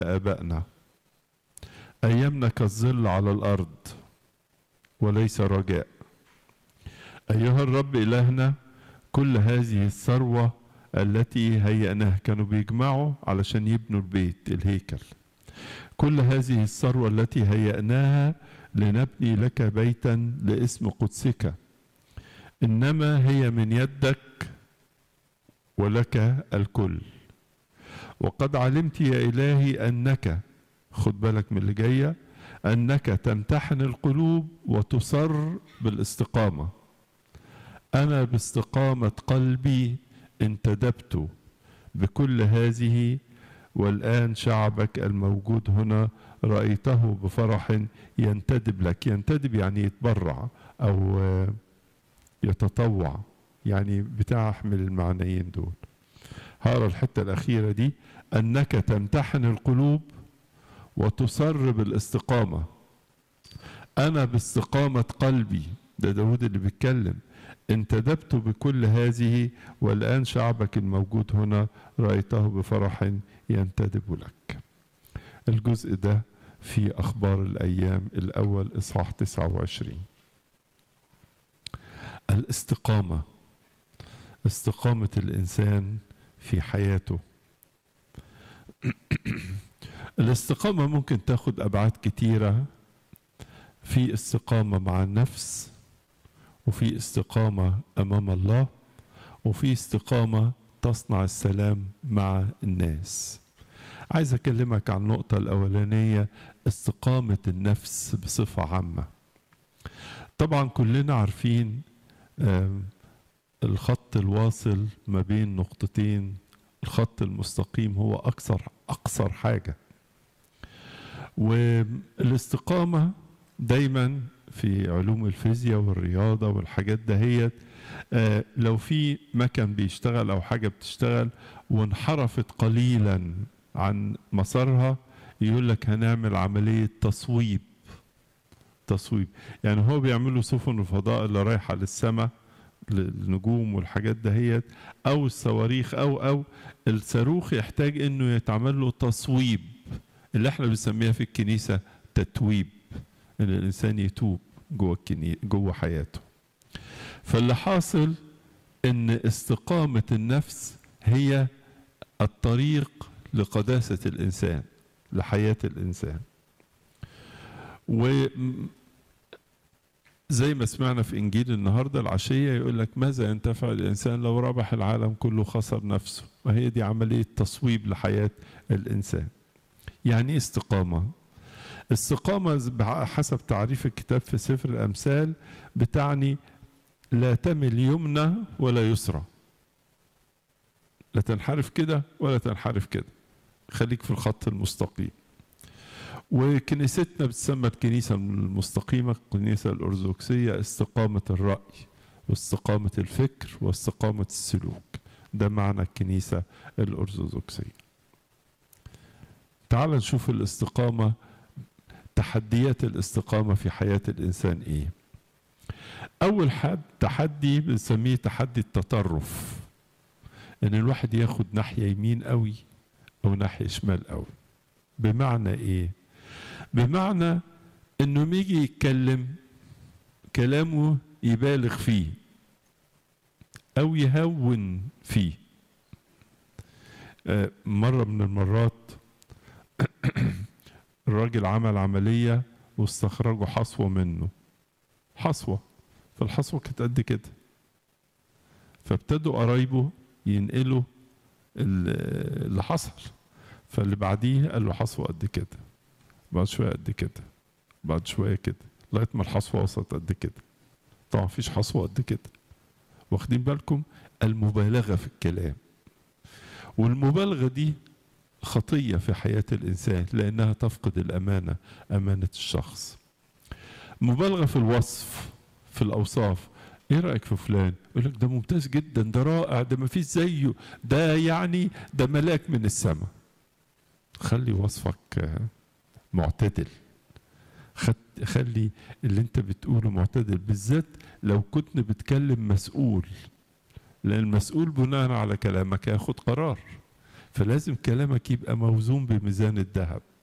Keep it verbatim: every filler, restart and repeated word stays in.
آبائنا. أيامنا كالظل على الأرض وليس رجاء. أيها الرب إلهنا، كل هذه الثروة التي هيأناها، كانوا بيجمعوا علشان يبنوا البيت الهيكل، كل هذه الثروة التي هيأناها لنبني لك بيتا لاسم قدسك، إنما هي من يدك ولك الكل. وقد علمت يا إلهي أنك، خد بالك من اللي جاية، أنك تمتحن القلوب وتصر بالاستقامة. أنا باستقامة قلبي انتدبت بكل هذه، والآن شعبك الموجود هنا رأيته بفرح ينتدب لك. ينتدب يعني يتبرع أو يتطوع، يعني بتحمل المعنيين دول. هقرا الحتة الأخيرة دي: أنك تمتحن القلوب وتصر بالاستقامة. أنا باستقامة قلبي، ده داود اللي بيتكلم، انتدبت بكل هذه، والآن شعبك الموجود هنا رأيته بفرح ينتدب لك. الجزء ده في أخبار الأيام الأول إصحاح تسعة وعشرين. الاستقامة، استقامة الإنسان في حياته. الاستقامة ممكن تاخد أبعاد كتيرة. في استقامة مع النفس، وفي استقامة أمام الله، وفي استقامة تصنع السلام مع الناس. عايز أكلمك عن النقطة الأولانية، استقامة النفس بصفة عامة. طبعا كلنا عارفين الخط الواصل ما بين نقطتين، الخط المستقيم هو أكثر أقصر حاجة. والاستقامة دايما في علوم الفيزياء والرياضة والحاجات دهيت، آه لو في مكان بيشتغل أو حاجة بتشتغل وانحرفت قليلا عن مسارها، يقول لك هنعمل عملية تصويب. تصويب يعني هو بيعملوا سفن الفضاء اللي رايحة للسماء، للنجوم والحاجات دهيت، أو الصواريخ، أو أو الصاروخ يحتاج إنه يتعمل له تصويب، اللي احنا بنسميها في الكنيسة تتويب، ان الانسان يتوب جوه الكنيسة جوه حياته. فاللي حاصل ان استقامة النفس هي الطريق لقداسة الانسان، لحياة الانسان. وزي ما سمعنا في انجيل النهارده العشية، يقول لك ماذا ينتفع الانسان لو ربح العالم كله خسر نفسه؟ وهي دي عملية تصويب لحياة الانسان. يعني استقامة، استقامة حسب تعريف الكتاب في سفر الأمثال بتعني لا تمل يمنى ولا يسرى، لا تنحرف كده ولا تنحرف كده، خليك في الخط المستقيم. وكنيستنا بتسمى الكنيسة المستقيمة، الكنيسة الأرثوذكسية، استقامة الرأي واستقامة الفكر واستقامة السلوك، ده معنى الكنيسة الأرثوذكسية. تعال نشوف الاستقامة، تحديات الاستقامة في حياة الإنسان إيه؟ أول حد تحدي بنسميه تحدي التطرف، إن الواحد ياخد ناحية يمين قوي أو ناحية شمال قوي. بمعنى إيه؟ بمعنى إنه يجي يتكلم كلامه يبالغ فيه أو يهون فيه. آه مرة من المرات الراجل عمل عملية واستخرجوا حصوة منه، حصوة، فالحصوة كانت قد كده، فابتدوا قرايبه ينقلوا اللي حصل. فاللي بعديه قال له حصوة قد كده، بعد شوية قد كده، بعد شوية كده، لغاية ما الحصوة وصلت قد كده. طبعا مفيش حصوة قد كده. واخدين بالكم؟ المبالغة في الكلام، والمبالغة دي خطية في حياة الإنسان لأنها تفقد الأمانة، أمانة الشخص. مبالغة في الوصف، في الأوصاف. إيه رأيك في فلان؟ يقول لك ده ممتاز جدا، ده رائع، ده مفيش زيه، ده يعني ده ملاك من السماء. خلي وصفك معتدل، خلي اللي انت بتقوله معتدل، بالذات لو كنت بتكلم مسؤول، لأن المسؤول بناء على كلامك ياخد قرار. فلازم كلامك يبقى موزون بميزان الذهب.